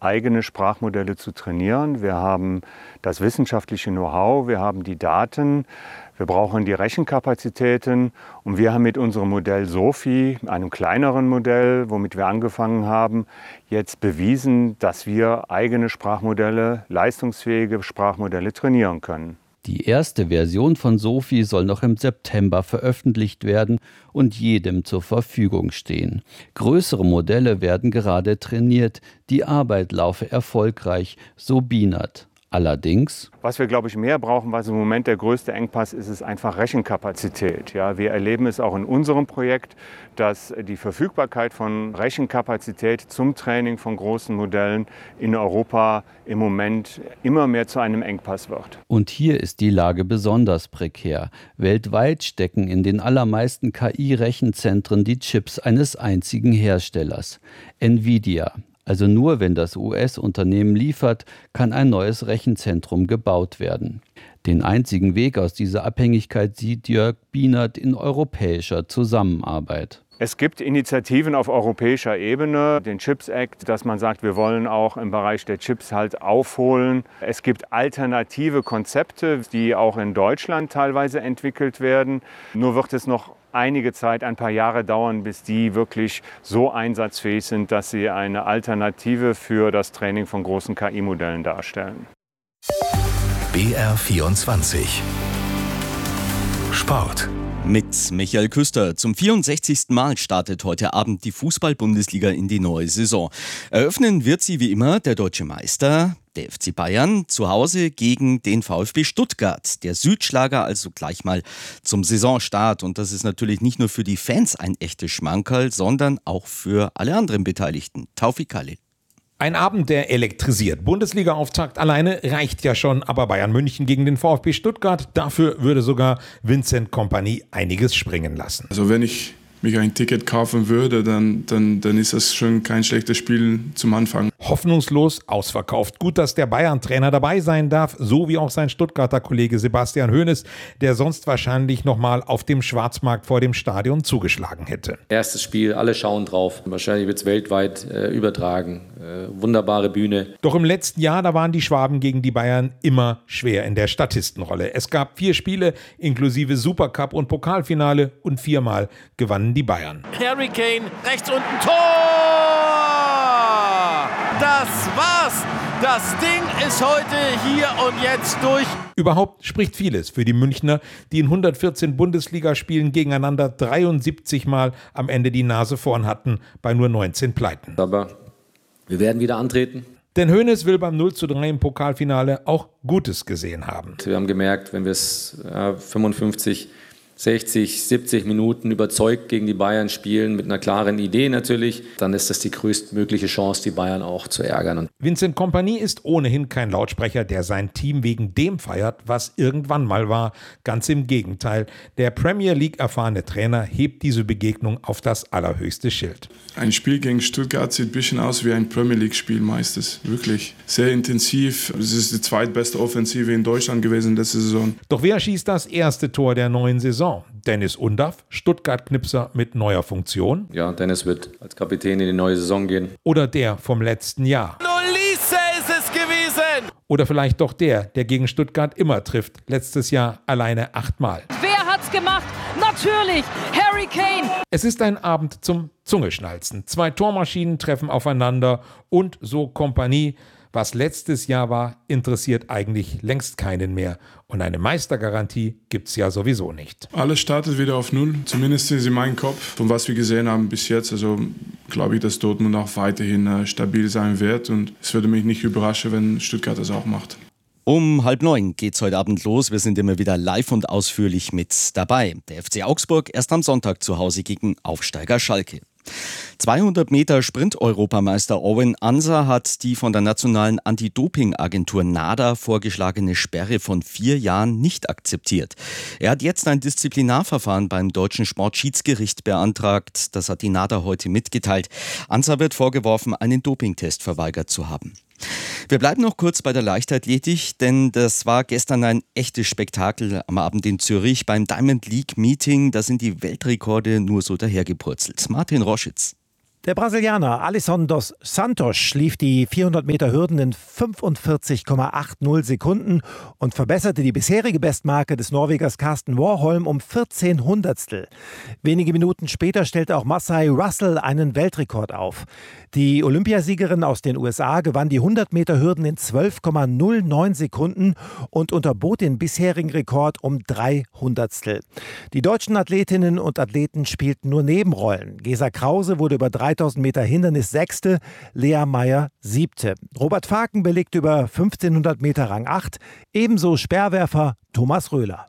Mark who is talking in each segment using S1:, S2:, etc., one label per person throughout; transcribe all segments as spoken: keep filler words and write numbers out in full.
S1: eigene Sprachmodelle zu trainieren. Wir haben das wissenschaftliche Know-how, wir haben die Daten, wir brauchen die Rechenkapazitäten und wir haben mit unserem Modell SOFI, einem kleineren Modell, womit wir angefangen haben, jetzt bewiesen, dass wir eigene Sprachmodelle, leistungsfähige Sprachmodelle trainieren können.
S2: Die erste Version von SOFI soll noch im September veröffentlicht werden und jedem zur Verfügung stehen. Größere Modelle werden gerade trainiert, die Arbeit laufe erfolgreich, so Bienert. Allerdings,
S1: was wir, glaube ich, mehr brauchen, was im Moment der größte Engpass ist, ist einfach Rechenkapazität. Ja, wir erleben es auch in unserem Projekt, dass die Verfügbarkeit von Rechenkapazität zum Training von großen Modellen in Europa im Moment immer mehr zu einem Engpass wird.
S2: Und hier ist die Lage besonders prekär. Weltweit stecken in den allermeisten K I-Rechenzentren die Chips eines einzigen Herstellers, Nvidia. Also nur wenn das U S-Unternehmen liefert, kann ein neues Rechenzentrum gebaut werden. Den einzigen Weg aus dieser Abhängigkeit sieht Jörg Bienert in europäischer Zusammenarbeit.
S1: Es gibt Initiativen auf europäischer Ebene, den Chips Act, dass man sagt, wir wollen auch im Bereich der Chips halt aufholen. Es gibt alternative Konzepte, die auch in Deutschland teilweise entwickelt werden. Nur wird es noch einige Zeit, ein paar Jahre dauern, bis die wirklich so einsatzfähig sind, dass sie eine Alternative für das Training von großen K I-Modellen darstellen.
S3: B R vierundzwanzig Sport.
S4: Mit Michael Küster. Zum vierundsechzigsten Mal startet heute Abend die Fußball-Bundesliga in die neue Saison. Eröffnen wird sie wie immer der deutsche Meister, der F C Bayern, zu Hause gegen den VfB Stuttgart. Der Südschlager also gleich mal zum Saisonstart. Und das ist natürlich nicht nur für die Fans ein echtes Schmankerl, sondern auch für alle anderen Beteiligten. Taufik Khalil.
S5: Ein Abend, der elektrisiert. Bundesliga-Auftakt alleine reicht ja schon, aber Bayern München gegen den VfB Stuttgart, dafür würde sogar Vincent Kompany einiges springen lassen.
S6: Also wenn ich mich ein Ticket kaufen würde, dann, dann, dann ist das schon kein schlechtes Spiel zum Anfang.
S5: Hoffnungslos ausverkauft. Gut, dass der Bayern-Trainer dabei sein darf, so wie auch sein Stuttgarter Kollege Sebastian Hoeneß, der sonst wahrscheinlich nochmal auf dem Schwarzmarkt vor dem Stadion zugeschlagen hätte.
S7: Erstes Spiel, alle schauen drauf. Wahrscheinlich wird es weltweit äh, übertragen. Äh, wunderbare Bühne.
S5: Doch im letzten Jahr, da waren die Schwaben gegen die Bayern immer schwer in der Statistenrolle. Es gab vier Spiele, inklusive Supercup und Pokalfinale, und viermal gewannen die Bayern.
S8: Harry Kane, rechts unten, Tor! Das war's! Das Ding ist heute hier und jetzt durch.
S5: Überhaupt spricht vieles für die Münchner, die in hundertvierzehn Bundesligaspielen gegeneinander dreiundsiebzig Mal am Ende die Nase vorn hatten, bei nur neunzehn Pleiten.
S7: Aber wir werden wieder antreten.
S5: Denn Hoeneß will beim null zu drei im Pokalfinale auch Gutes gesehen haben.
S7: Wir haben gemerkt, wenn wir es ja, fünfundfünfzig, sechzig, siebzig Minuten überzeugt gegen die Bayern spielen, mit einer klaren Idee natürlich, dann ist das die größtmögliche Chance, die Bayern auch zu ärgern.
S5: Vincent Kompany ist ohnehin kein Lautsprecher, der sein Team wegen dem feiert, was irgendwann mal war. Ganz im Gegenteil. Der Premier League erfahrene Trainer hebt diese Begegnung auf das allerhöchste Schild.
S6: Ein Spiel gegen Stuttgart sieht ein bisschen aus wie ein Premier League Spiel meistens. Wirklich sehr intensiv. Es ist die zweitbeste Offensive in Deutschland gewesen letzte Saison.
S5: Doch wer schießt das erste Tor der neuen Saison? Dennis Undaff, Stuttgart-Knipser mit neuer Funktion?
S7: Ja, Dennis wird als Kapitän in die neue Saison gehen.
S5: Oder der vom letzten Jahr?
S8: Nolisse ist es gewesen!
S5: Oder vielleicht doch der, der gegen Stuttgart immer trifft. Letztes Jahr alleine achtmal.
S9: Wer hat's gemacht? Natürlich Harry Kane!
S5: Es ist ein Abend zum Zungeschnalzen. Zwei Tormaschinen treffen aufeinander und so Kompany. Was letztes Jahr war, interessiert eigentlich längst keinen mehr. Und eine Meistergarantie gibt's ja sowieso nicht.
S6: Alles startet wieder auf Null, zumindest in meinem Kopf. Von was wir gesehen haben bis jetzt, also glaube ich, dass Dortmund auch weiterhin äh, stabil sein wird. Und es würde mich nicht überraschen, wenn Stuttgart das auch macht.
S4: Um halb neun geht's heute Abend los. Wir sind immer wieder live und ausführlich mit dabei. Der F C Augsburg erst am Sonntag zu Hause gegen Aufsteiger Schalke. zweihundert Meter Sprint-Europameister Owen Ansa hat die von der nationalen Anti-Doping-Agentur NADA vorgeschlagene Sperre von vier Jahren nicht akzeptiert. Er hat jetzt ein Disziplinarverfahren beim deutschen Sportschiedsgericht beantragt. Das hat die NADA heute mitgeteilt. Ansa wird vorgeworfen, einen Dopingtest verweigert zu haben. Wir bleiben noch kurz bei der Leichtathletik, denn das war gestern ein echtes Spektakel am Abend in Zürich beim Diamond League Meeting. Da sind die Weltrekorde nur so dahergepurzelt. Martin Roschitz.
S10: Der Brasilianer Alisson dos Santos lief die vierhundert Meter Hürden in fünfundvierzig Komma achtzig Sekunden und verbesserte die bisherige Bestmarke des Norwegers Karsten Warholm um vierzehn Hundertstel. Wenige Minuten später stellte auch Massey Russell einen Weltrekord auf. Die Olympiasiegerin aus den U S A gewann die hundert Meter Hürden in zwölf Komma null neun Sekunden und unterbot den bisherigen Rekord um drei Hundertstel. Die deutschen Athletinnen und Athleten spielten nur Nebenrollen. Gesa Krause wurde über dreitausend Meter Hindernis Sechste, Lea Meyer Siebte. Robert Faken belegte über fünfzehnhundert Meter Rang acht, ebenso Speerwerfer Thomas Röhler.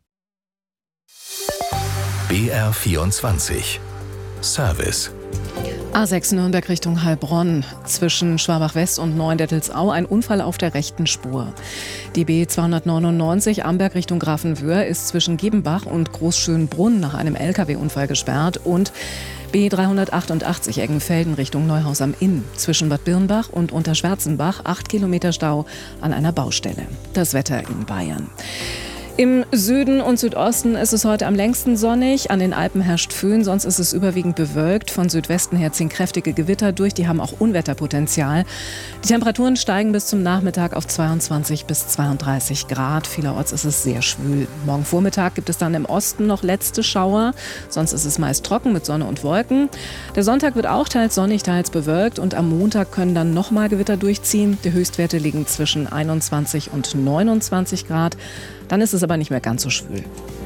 S3: B R vierundzwanzig Service.
S11: A sechs Nürnberg Richtung Heilbronn. Zwischen Schwabach-West und Neuendettelsau ein Unfall auf der rechten Spur. Die B zweihundertneunundneunzig Amberg Richtung Grafenwöhr ist zwischen Gebenbach und Großschönbrunn nach einem L K W-Unfall gesperrt und B dreihundertachtundachtzig Eggenfelden Richtung Neuhaus am Inn. Zwischen Bad Birnbach und Unterschwarzenbach acht Kilometer Stau an einer Baustelle. Das Wetter in Bayern. Im Süden und Südosten ist es heute am längsten sonnig. An den Alpen herrscht Föhn, sonst ist es überwiegend bewölkt. Von Südwesten her ziehen kräftige Gewitter durch, die haben auch Unwetterpotenzial. Die Temperaturen steigen bis zum Nachmittag auf zweiundzwanzig bis zweiunddreißig Grad. Vielerorts ist es sehr schwül. Morgen Vormittag gibt es dann im Osten noch letzte Schauer. Sonst ist es meist trocken mit Sonne und Wolken. Der Sonntag wird auch teils sonnig, teils bewölkt. Und am Montag können dann nochmal Gewitter durchziehen. Die Höchstwerte liegen zwischen einundzwanzig und neunundzwanzig Grad. Dann ist es aber nicht mehr ganz so schwül.